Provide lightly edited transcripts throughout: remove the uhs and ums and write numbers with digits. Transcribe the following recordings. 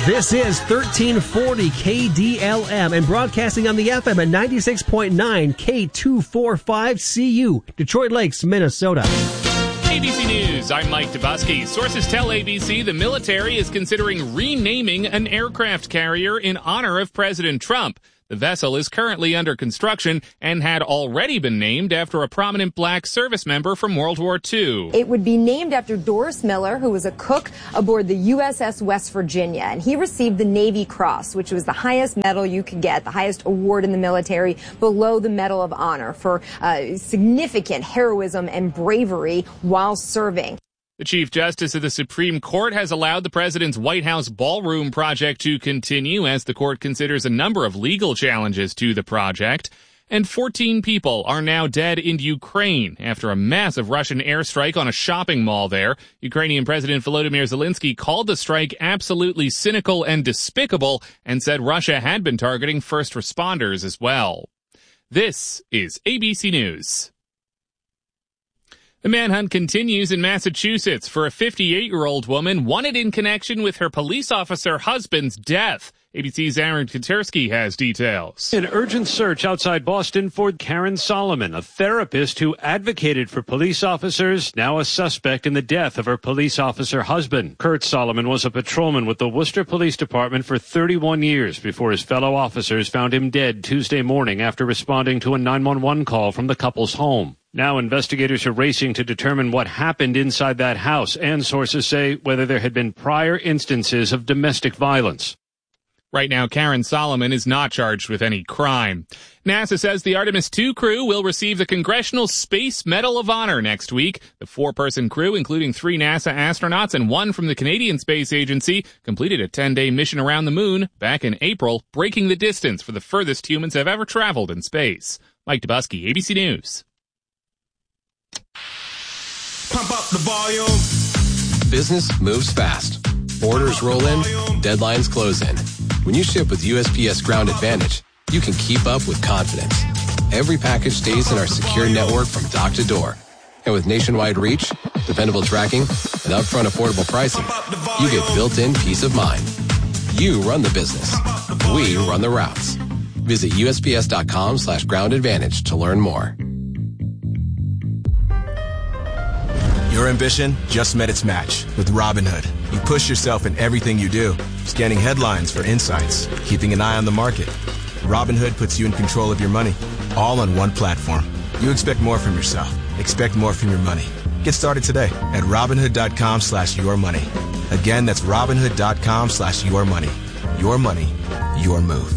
This is 1340 KDLM and broadcasting on the FM at 96.9 K245CU, Detroit Lakes, Minnesota. ABC News, I'm Mike Dubusky. Sources tell ABC the military is considering renaming an aircraft carrier in honor of President Trump. The vessel is currently under construction and had already been named after a prominent black service member from World War II. It would be named after Doris Miller, who was a cook aboard the USS West Virginia, and he received the Navy Cross, which was the highest medal you could get, the highest award in the military, below the Medal of Honor, for significant heroism and bravery while serving. The Chief Justice of the Supreme Court has allowed the president's White House ballroom project to continue as the court considers a number of legal challenges to the project. And 14 people are now dead in Ukraine after a massive Russian airstrike on a shopping mall there. Ukrainian President Volodymyr Zelensky called the strike absolutely cynical and despicable and said Russia had been targeting first responders as well. This is ABC News. The manhunt continues in Massachusetts for a 58-year-old woman wanted in connection with her police officer husband's death. ABC's Aaron Katersky has details. An urgent search outside Boston for Karen Solomon, a therapist who advocated for police officers, now a suspect in the death of her police officer husband. Kurt Solomon was a patrolman with the Worcester Police Department for 31 years before his fellow officers found him dead Tuesday morning after responding to a 911 call from the couple's home. Now investigators are racing to determine what happened inside that house, and sources say whether there had been prior instances of domestic violence. Right now, Karen Solomon is not charged with any crime. NASA says the Artemis II crew will receive the Congressional Space Medal of Honor next week. The 4-person crew, including 3 NASA astronauts and 1 from the Canadian Space Agency, completed a 10-day mission around the moon back in April, breaking the distance for the furthest humans have ever traveled in space. Mike Dubusky, ABC News. Pump up the volume. Business moves fast. Orders roll in, deadlines close in. When you ship with USPS Ground Advantage, you can keep up with confidence. Every package stays in our secure network from dock to door. And with nationwide reach, dependable tracking, and upfront affordable pricing, you get built-in peace of mind. You run the business. We run the routes. Visit USPS.com/Ground Advantage to learn more. Your ambition just met its match with Robinhood. You push yourself in everything you do, scanning headlines for insights, keeping an eye on the market. Robinhood puts you in control of your money, all on one platform. You expect more from yourself. Expect more from your money. Get started today at Robinhood.com/yourmoney. Again, that's Robinhood.com/yourmoney. Your money, your move.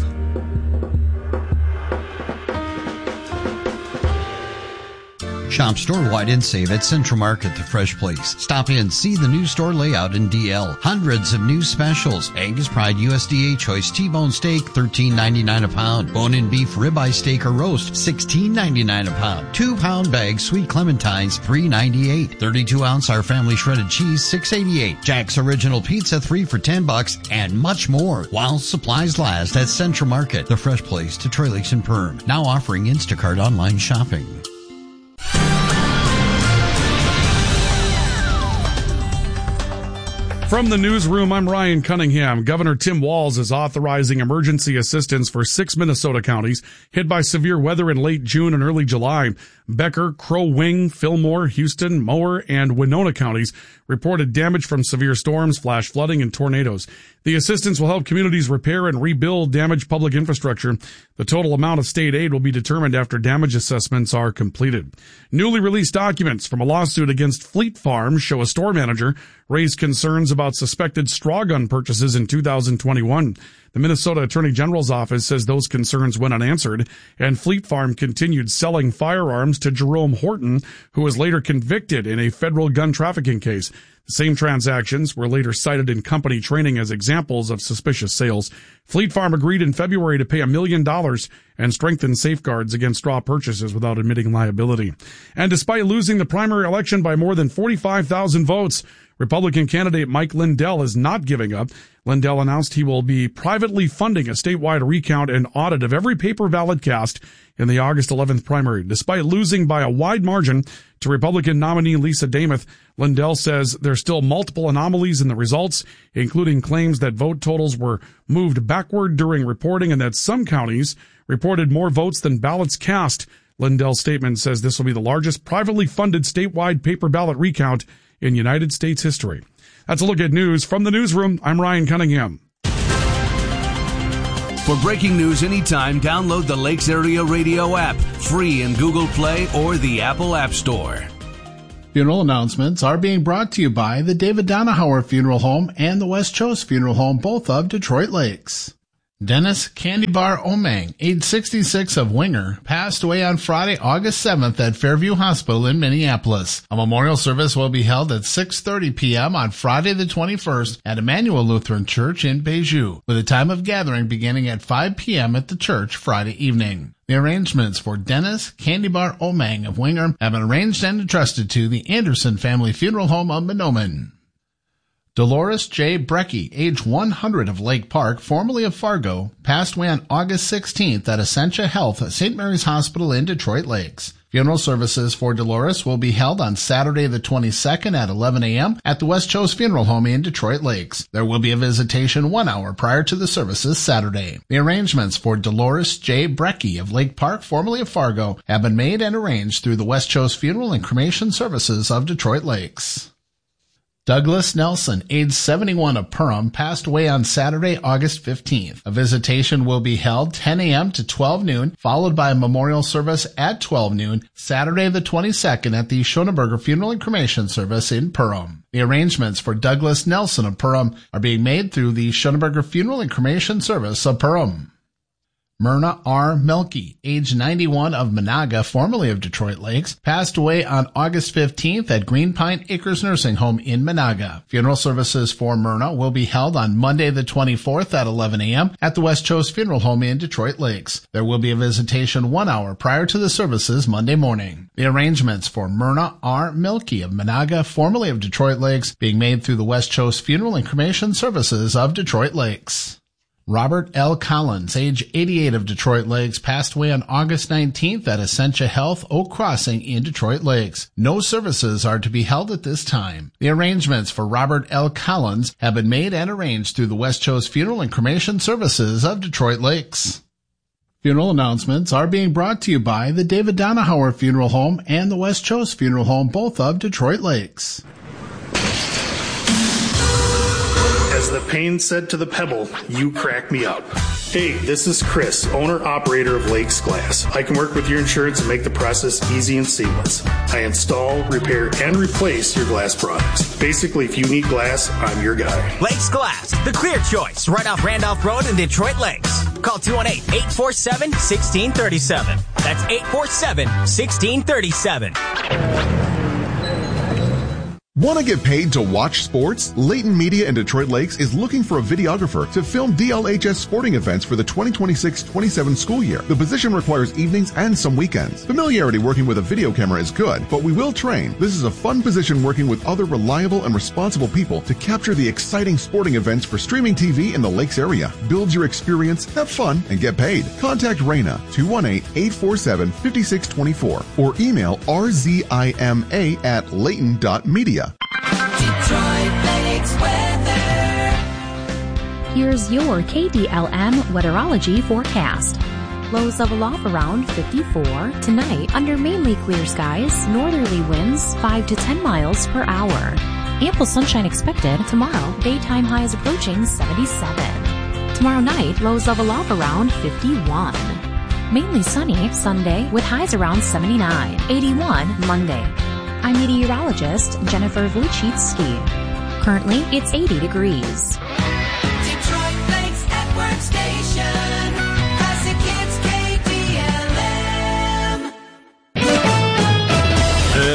Shop store-wide and save at Central Market, the Fresh Place. Stop in, see the new store layout in DL. Hundreds of new specials. Angus Pride USDA Choice T-bone steak, $13.99 a pound. Bone-in beef ribeye steak or roast, $16.99 a pound. 2-pound bag sweet clementines, $3.98. 32-ounce Our Family shredded cheese, $6.88. Jack's Original Pizza, 3 for $10, and much more. While supplies last at Central Market, the Fresh Place, Detroit Lakes and Perm. Now offering Instacart online shopping. From the newsroom, I'm Ryan Cunningham. Governor Tim Walz is authorizing emergency assistance for 6 Minnesota counties hit by severe weather in late June and early July. Becker, Crow Wing, Fillmore, Houston, Mower, and Winona counties reported damage from severe storms, flash flooding, and tornadoes. The assistance will help communities repair and rebuild damaged public infrastructure. The total amount of state aid will be determined after damage assessments are completed. Newly released documents from a lawsuit against Fleet Farm show a store manager raised concerns about suspected straw gun purchases in 2021. The Minnesota Attorney General's office says those concerns went unanswered, and Fleet Farm continued selling firearms to Jerome Horton, who was later convicted in a federal gun trafficking case. The same transactions were later cited in company training as examples of suspicious sales. Fleet Farm agreed in February to pay $1 million and strengthen safeguards against straw purchases without admitting liability. And despite losing the primary election by more than 45,000 votes, Republican candidate Mike Lindell is not giving up. Lindell announced he will be privately funding a statewide recount and audit of every paper ballot cast in the August 11th primary. Despite losing by a wide margin to Republican nominee Lisa Damuth, Lindell says there's still multiple anomalies in the results, including claims that vote totals were moved backward during reporting and that some counties reported more votes than ballots cast. Lindell's statement says this will be the largest privately funded statewide paper ballot recount in United States history. That's a look at news from the newsroom. I'm Ryan Cunningham. For breaking news anytime, download the Lakes Area Radio app, free in Google Play or the Apple App Store. Funeral announcements are being brought to you by the David Donahauer Funeral Home and the West Chose Funeral Home, both of Detroit Lakes. Dennis Candy Bar Omang, age 66 of Winger, passed away on Friday, August 7th at Fairview Hospital in Minneapolis. A memorial service will be held at 6:30 p.m. on Friday the 21st at Emmanuel Lutheran Church in Beijing, with a time of gathering beginning at 5 p.m. at the church Friday evening. The arrangements for Dennis Candy Bar Omang of Winger have been arranged and entrusted to the Anderson Family Funeral Home of Mahnomen. Dolores J. Brecky, age 100 of Lake Park, formerly of Fargo, passed away on August 16th at Essentia Health at St. Mary's Hospital in Detroit Lakes. Funeral services for Dolores will be held on Saturday the 22nd at 11 a.m. at the West Chose Funeral Home in Detroit Lakes. There will be a visitation 1 hour prior to the services Saturday. The arrangements for Dolores J. Brecky of Lake Park, formerly of Fargo, have been made and arranged through the West Chose Funeral and Cremation Services of Detroit Lakes. Douglas Nelson, age 71 of Perham, passed away on Saturday, August 15th. A visitation will be held 10 a.m. to 12 noon, followed by a memorial service at 12 noon, Saturday the 22nd at the Schoenberger Funeral and Cremation Service in Perham. The arrangements for Douglas Nelson of Perham are being made through the Schoenberger Funeral and Cremation Service of Perham. Myrna R. Melke, age 91 of Monaga, formerly of Detroit Lakes, passed away on August 15th at Green Pine Acres Nursing Home in Monaga. Funeral services for Myrna will be held on Monday the 24th at 11 a.m. at the West Chose Funeral Home in Detroit Lakes. There will be a visitation 1 hour prior to the services Monday morning. The arrangements for Myrna R. Melke of Monaga, formerly of Detroit Lakes, being made through the West Chose Funeral and Cremation Services of Detroit Lakes. Robert L. Collins, age 88 of Detroit Lakes, passed away on August 19th at Essentia Health, Oak Crossing in Detroit Lakes. No services are to be held at this time. The arrangements for Robert L. Collins have been made and arranged through the West Chose Funeral and Cremation Services of Detroit Lakes. Funeral announcements are being brought to you by the David Donahauer Funeral Home and the West Chose Funeral Home, both of Detroit Lakes. As the pain said to the pebble, you crack me up. Hey, this is Chris, owner-operator of Lakes Glass. I can work with your insurance and make the process easy and seamless. I install, repair, and replace your glass products. Basically, if you need glass, I'm your guy. Lakes Glass, the clear choice, right off Randolph Road in Detroit Lakes. Call 218-847-1637. That's 847-1637. Want to get paid to watch sports? Layton Media in Detroit Lakes is looking for a videographer to film DLHS sporting events for the 2026-27 school year. The position requires evenings and some weekends. Familiarity working with a video camera is good, but we will train. This is a fun position working with other reliable and responsible people to capture the exciting sporting events for streaming TV in the Lakes area. Build your experience, have fun, and get paid. Contact Raina, 218-847-5624, or email rzima@layton.media. Detroit Lakes weather. Here's your KDLM weatherology forecast. Lows level off around 54. Tonight, under mainly clear skies, northerly winds 5 to 10 miles per hour. Ample sunshine expected tomorrow. Daytime highs approaching 77. Tomorrow night, lows level off around 51. Mainly sunny Sunday with highs around 79. 81 Monday. I'm meteorologist Jennifer Wojcicki. Currently, it's 80 degrees. Detroit Lakes Network Station, Classic Hits KDLM.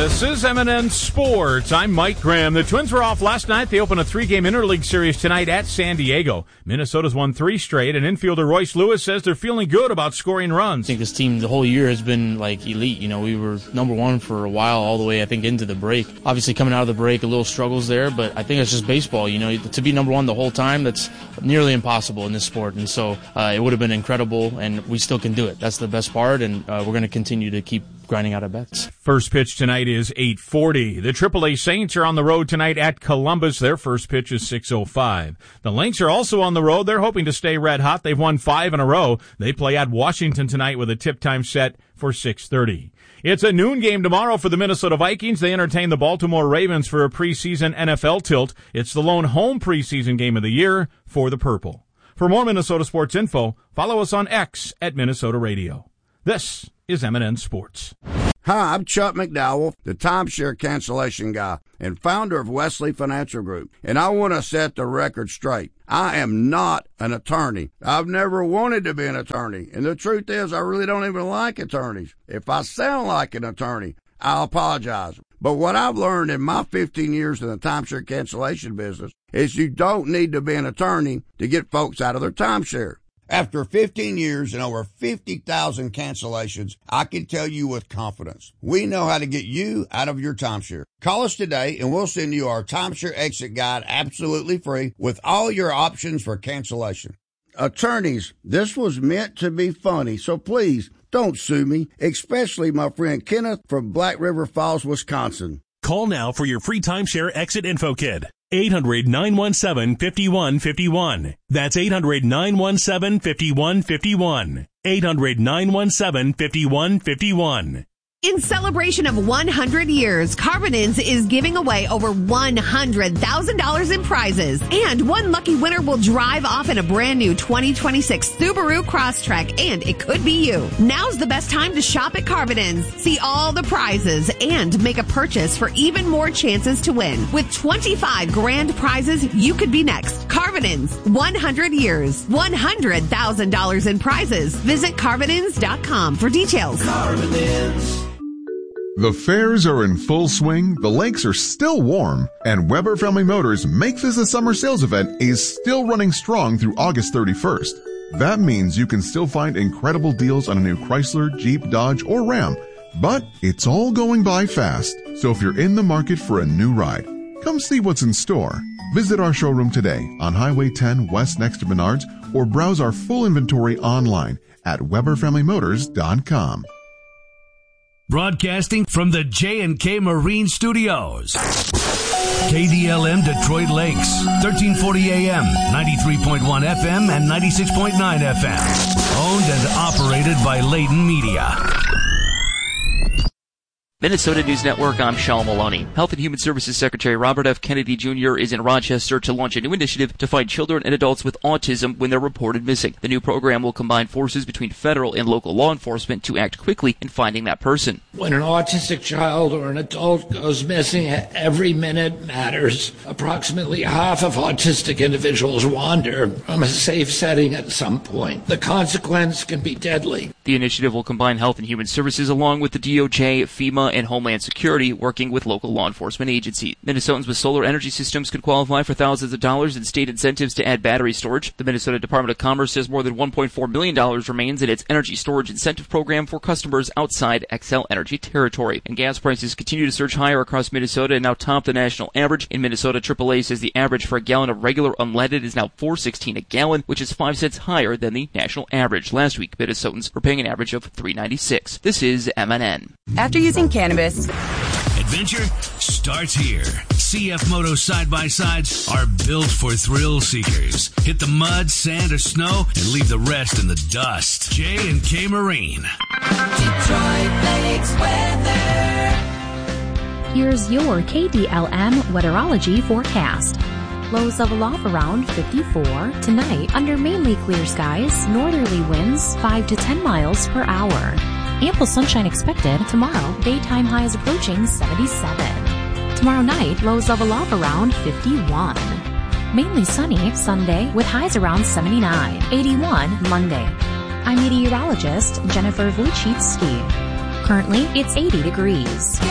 This is M&N Sports. I'm Mike Graham. The Twins were off last night. They open a 3-game interleague series tonight at San Diego. Minnesota's won 3 straight, and infielder Royce Lewis says they're feeling good about scoring runs. I think this team the whole year has been like elite. You know, we were number one for a while, all the way, I think, into the break. Obviously, coming out of the break, a little struggles there, but I think it's just baseball. You know, to be number one the whole time, that's nearly impossible in this sport. And so it would have been incredible, and we still can do it. That's the best part, and we're going to continue to keep grinding out at bats. First pitch tonight is 8:40. The AAA Saints are on the road tonight at Columbus. Their first pitch is 6:05. The Lynx are also on the road. They're hoping to stay red hot. They've won 5 in a row. They play at Washington tonight with a tip time set for 6:30. It's a noon game tomorrow for the Minnesota Vikings. They entertain the Baltimore Ravens for a preseason NFL tilt. It's the lone home preseason game of the year for the Purple. For more Minnesota sports info, follow us on X at Minnesota Radio. This is M&N Sports. Hi, I'm Chuck McDowell, the timeshare cancellation guy and founder of Wesley Financial Group, and I want to set the record straight. I am not an attorney. I've never wanted to be an attorney, and the truth is I really don't even like attorneys. If I sound like an attorney, I'll apologize. But what I've learned in my 15 years in the timeshare cancellation business is you don't need to be an attorney to get folks out of their timeshare. After 15 years and over 50,000 cancellations, I can tell you with confidence, we know how to get you out of your timeshare. Call us today and we'll send you our timeshare exit guide absolutely free with all your options for cancellation. Attorneys, this was meant to be funny, so please don't sue me, especially my friend Kenneth from Black River Falls, Wisconsin. Call now for your free timeshare exit info kit. 800-917-5151. That's 800-917-5151. 800-917-5151. In celebration of 100 years, Carbonins is giving away over $100,000 in prizes. And one lucky winner will drive off in a brand new 2026 Subaru Crosstrek, and it could be you. Now's the best time to shop at Carbonins. See all the prizes and make a purchase for even more chances to win. With 25 grand prizes, you could be next. Carbonins, 100 years, $100,000 in prizes. Visit Carbonins.com for details. Carbonins. The fairs are in full swing, the lakes are still warm, and Weber Family Motors Make This a Summer Sales event is still running strong through August 31st. That means you can still find incredible deals on a new Chrysler, Jeep, Dodge, or Ram, but it's all going by fast. So if you're in the market for a new ride, come see what's in store. Visit our showroom today on Highway 10 West next to Menards, or browse our full inventory online at WeberFamilyMotors.com. Broadcasting from the J&K Marine Studios. KDLM Detroit Lakes, 1340 AM, 93.1 FM, and 96.9 FM. Owned and operated by Layton Media. Minnesota News Network, I'm Sean Maloney. Health and Human Services Secretary Robert F. Kennedy Jr. is in Rochester to launch a new initiative to find children and adults with autism when they're reported missing. The new program will combine forces between federal and local law enforcement to act quickly in finding that person. When an autistic child or an adult goes missing, every minute matters. Approximately half of autistic individuals wander from a safe setting at some point. The consequence can be deadly. The initiative will combine Health and Human Services along with the DOJ, FEMA, and Homeland Security, working with local law enforcement agencies. Minnesotans with solar energy systems can qualify for thousands of dollars in state incentives to add battery storage. The Minnesota Department of Commerce says more than $1.4 million remains in its energy storage incentive program for customers outside Xcel Energy territory. And gas prices continue to surge higher across Minnesota and now top the national average. In Minnesota, AAA says the average for a gallon of regular unleaded is now $4.16 a gallon, which is 5 cents higher than the national average. Last week, Minnesotans were paying an average of $3.96. This is MNN. After using cannabis, Adventure starts here. CF Moto side-by-sides are built for thrill seekers. Hit the mud, sand, or snow, and leave the rest in the dust. J&K Marine. Detroit Lakes weather. Here's your KDLM weatherology forecast. Lows level off around 54. Tonight, under mainly clear skies, northerly winds 5 to 10 miles per hour. Ample sunshine expected tomorrow. Daytime highs approaching 77. Tomorrow night, lows level off around 51. Mainly sunny Sunday with highs around 79. 81 Monday. I'm meteorologist Jennifer Wojcicki. Currently, it's 80 degrees.